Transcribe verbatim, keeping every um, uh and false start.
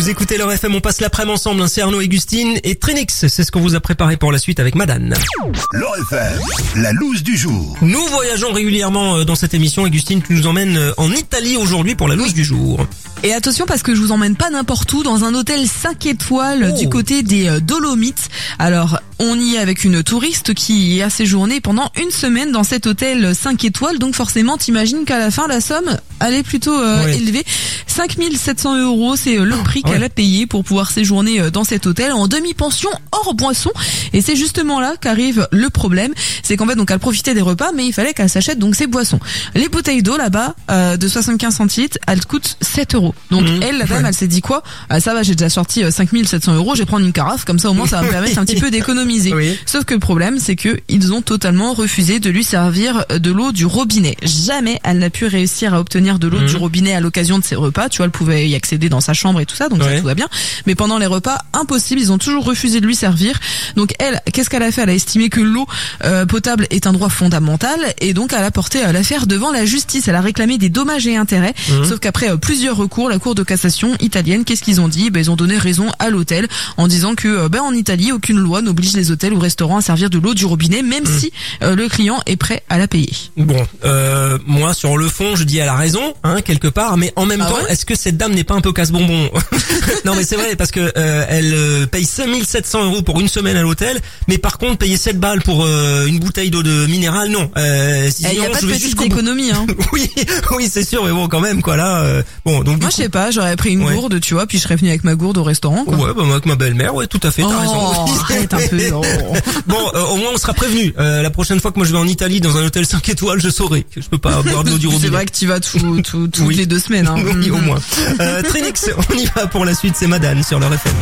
Vous écoutez leur F M, on passe l'après-midi ensemble, hein, c'est Arnaud et Gustine et Trinix, c'est ce qu'on vous a préparé pour la suite avec Madane. Leur F M, la loose du jour. Nous voyageons régulièrement dans cette émission et Gustine, tu nous emmènes en Italie aujourd'hui pour la loose du jour. Et attention parce que je vous emmène pas n'importe où, dans un hôtel cinq étoiles oh. du côté des Dolomites. Alors, on y est avec une touriste qui a séjourné pendant une semaine dans cet hôtel cinq étoiles. Donc forcément, t'imagines qu'à la fin, la somme, elle est plutôt euh, ouais. élevée. cinq mille sept cents euros, c'est le prix oh, qu'elle ouais. a payé pour pouvoir séjourner dans cet hôtel en demi-pension hors boisson. Et c'est justement là qu'arrive le problème. C'est qu'en fait, donc, elle profitait des repas, mais il fallait qu'elle s'achète donc ses boissons. Les bouteilles d'eau là-bas, euh, de soixante-quinze centilitres, elles coûtent sept euros. Donc mmh, elle, la dame, ouais. elle s'est dit quoi ? ah, Ça va, j'ai déjà sorti cinq mille sept cents euros, je vais prendre une carafe, comme ça au moins ça va me permettre un petit peu d'économiser. Oui. Sauf que le problème, c'est que ils ont totalement refusé de lui servir de l'eau du robinet. Jamais elle n'a pu réussir à obtenir de l'eau mmh. du robinet à l'occasion de ses repas. Tu vois, elle pouvait y accéder dans sa chambre et tout ça, donc ouais. ça tout va bien. Mais pendant les repas, impossible, ils ont toujours refusé de lui servir. Donc elle, qu'est-ce qu'elle a fait ? Elle a estimé que l'eau euh, potable est un droit fondamental et donc elle a porté euh, l'affaire devant la justice. Elle a réclamé des dommages et intérêts. Mmh. Sauf qu'après euh, plusieurs recours, la Cour de cassation italienne, qu'est-ce qu'ils ont dit ? Ben, ils ont donné raison à l'hôtel en disant que ben, en Italie, aucune loi n'oblige les hôtels ou restaurants à servir de l'eau du robinet, même mmh. si euh, le client est prêt à la payer. Bon, euh, moi sur le fond, je dis elle a raison, hein, quelque part, mais en même ah temps, ouais est-ce que cette dame n'est pas un peu casse-bonbon ? Non, mais c'est vrai parce que euh, elle euh, paye cinq mille sept cents euros pour une semaine à l'hôtel, mais par contre payer sept balles pour euh, une bouteille d'eau de minérale, non. Euh, sinon, il y a pas de petite économie, hein. oui, oui, c'est sûr, mais bon, quand même, quoi là. Euh, bon, donc moi, je sais pas, j'aurais pris une ouais. gourde, tu vois, puis je serais venu avec ma gourde au restaurant, quoi. Ouais, bah moi avec ma belle-mère, ouais, tout à fait, t'as oh, raison. Arrête un peu. Oh. Bon, euh, au moins on sera prévenu. Euh, la prochaine fois que moi je vais en Italie dans un hôtel cinq étoiles, je saurai que je peux pas boire de l'eau du robinet. C'est vrai que tu vas tout, tout, toutes oui. les deux semaines, hein. Oui, au moins. Euh, Trinix, on y va pour la suite, c'est Madane sur leur F M.